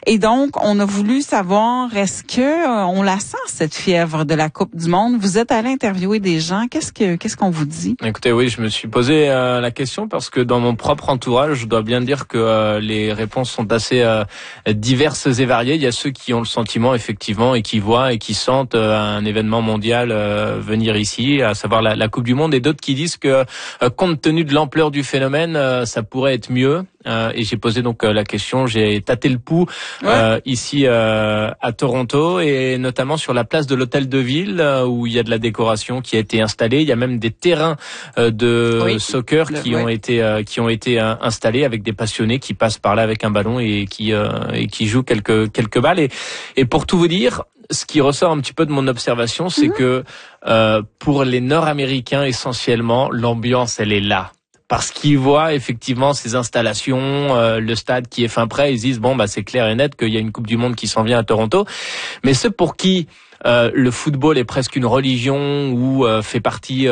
Et donc, on a voulu savoir, est-ce que on la sent, cette fièvre de la Coupe du Monde? Vous êtes allé interviewer des gens. Qu'est-ce qu'on vous dit? Écoutez, oui, je me suis posé la question parce que dans mon propre entourage, je dois bien dire que les réponses sont assez diverses et variées. Il y a ceux qui ont le sentiment, effectivement, et qui voient et qui sentent un événement mondial venir ici, à savoir la Coupe du Monde, et d'autres qui disent que, compte tenu de l'ampleur du phénomène, ça pourrait être mieux. Et j'ai posé donc la question, j'ai tâté le pouls ici à Toronto, et notamment sur la place de l'Hôtel de Ville où il y a de la décoration qui a été installée. Il y a même des terrains de soccer qui ont été installés avec des passionnés qui passent par là avec un ballon et qui jouent quelques balles. Et pour tout vous dire, ce qui ressort un petit peu de mon observation, c'est que pour les Nord-Américains essentiellement, l'ambiance elle est là. Parce qu'ils voient effectivement ces installations, le stade qui est fin prêt, ils se disent bon bah c'est clair et net qu'il y a une Coupe du Monde qui s'en vient à Toronto. Mais ceux pour qui le football est presque une religion ou fait partie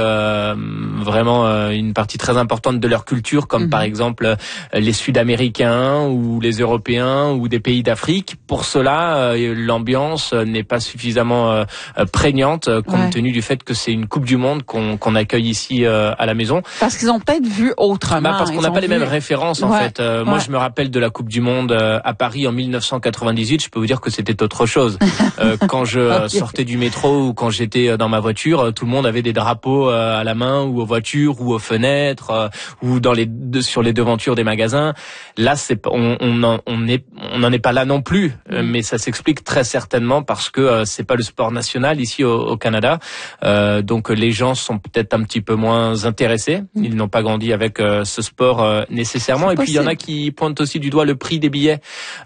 vraiment une partie très importante de leur culture, comme par exemple les Sud-Américains ou les Européens ou des pays d'Afrique. Pour cela, l'ambiance n'est pas suffisamment prégnante compte tenu du fait que c'est une Coupe du Monde qu'on accueille ici à la maison. Parce qu'ils ont peut-être vu autrement. Parce qu'on n'a pas les mêmes références en fait. Moi, je me rappelle de la Coupe du Monde à Paris en 1998. Je peux vous dire que c'était autre chose. Quand je sortais du métro ou quand j'étais dans ma voiture, tout le monde avait des drapeaux à la main ou aux voitures ou aux fenêtres ou sur les devantures des magasins. Là, on n'en est pas là non plus, mais ça s'explique très certainement parce que c'est pas le sport national ici au Canada. Donc les gens sont peut-être un petit peu moins intéressés. Ils n'ont pas grandi avec ce sport nécessairement. Et puis il y en a qui pointent aussi du doigt le prix des billets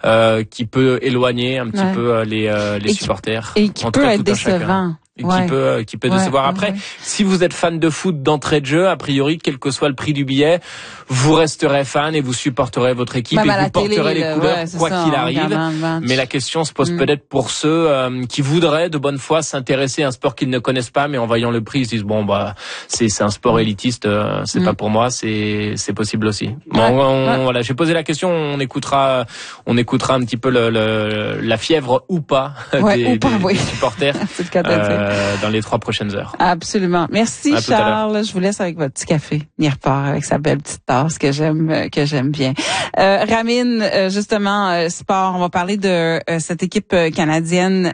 qui peut éloigner un petit peu les supporters. Et qui peut être décevant. Qui peut décevoir. Après, si vous êtes fan de foot d'entrée de jeu, a priori, quel que soit le prix du billet, vous resterez fan et vous supporterez votre équipe et vous porterez les couleurs quoi qu'il arrive. Mais la question se pose peut-être pour ceux qui voudraient de bonne foi s'intéresser à un sport qu'ils ne connaissent pas, mais en voyant le prix, ils se disent bon bah c'est un sport élitiste, c'est pas pour moi, c'est possible aussi. Voilà, j'ai posé la question, on écoutera un petit peu la fièvre ou pas des supporters. Dans les 3 prochaines heures. Absolument. Merci Charles. Je vous laisse avec votre petit café. Il repart avec sa belle petite tasse que j'aime bien. Ramine, justement, sport, on va parler de cette équipe canadienne.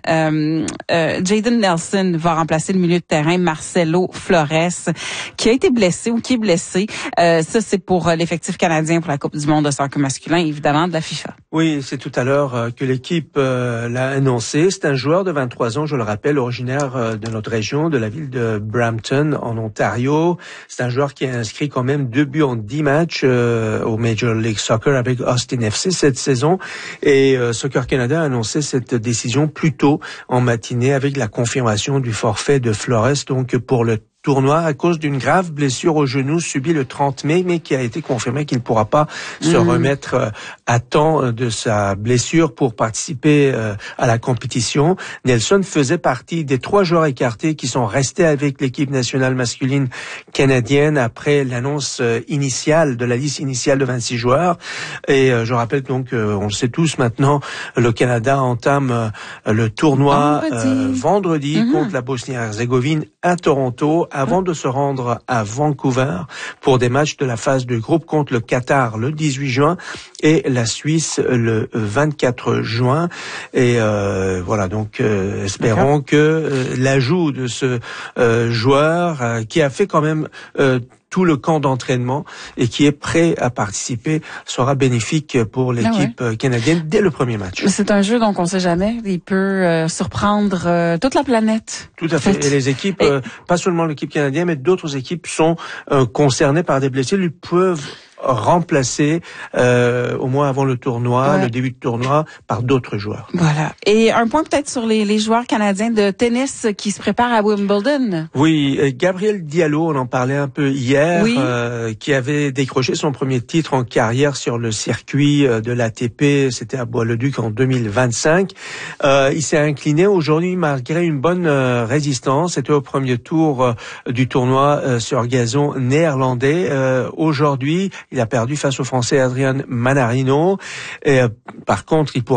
Jayden Nelson va remplacer le milieu de terrain Marcelo Flores, qui a été blessé ou qui est blessé. Ça, c'est pour l'effectif canadien pour la Coupe du monde de soccer masculin, évidemment, de la FIFA. Oui, c'est tout à l'heure que l'équipe l'a annoncé. C'est un joueur de 23 ans, je le rappelle, originaire de notre région, de la ville de Brampton, en Ontario. C'est un joueur qui a inscrit quand même 2 buts en 10 matchs au Major League Soccer avec Austin FC cette saison. Et Soccer Canada a annoncé cette décision plus tôt en matinée avec la confirmation du forfait de Flores, donc pour le tournoi à cause d'une grave blessure au genou subie le 30 mai, mais qui a été confirmé qu'il ne pourra pas se remettre à temps de sa blessure pour participer à la compétition. Nelson faisait partie des 3 joueurs écartés qui sont restés avec l'équipe nationale masculine canadienne après l'annonce initiale de la liste initiale de 26 joueurs. Et je rappelle donc, on le sait tous maintenant, le Canada entame le tournoi vendredi contre la Bosnie-Herzégovine à Toronto, avant de se rendre à Vancouver pour des matchs de la phase de groupe contre le Qatar le 18 juin et la Suisse le 24 juin. Et voilà, donc espérons que l'ajout de ce joueur qui a fait quand même tout le camp d'entraînement et qui est prêt à participer sera bénéfique pour l'équipe canadienne dès le premier match. C'est un jeu donc on sait jamais, il peut surprendre toute la planète. Tout à fait. Et les équipes, pas seulement l'équipe canadienne, mais d'autres équipes sont concernées par des blessés. Ils peuvent remplacé au moins avant le tournoi, le début du tournoi, par d'autres joueurs. Voilà. Et un point peut-être sur les joueurs canadiens de tennis qui se préparent à Wimbledon. Oui, Gabriel Diallo, on en parlait un peu hier, qui avait décroché son premier titre en carrière sur le circuit de l'ATP, c'était à Bois-le-Duc en 2025. Il s'est incliné aujourd'hui malgré une bonne résistance. C'était au premier tour du tournoi sur gazon néerlandais. Aujourd'hui, il a perdu face au Français Adrian Manarino. Et, par contre, il pourra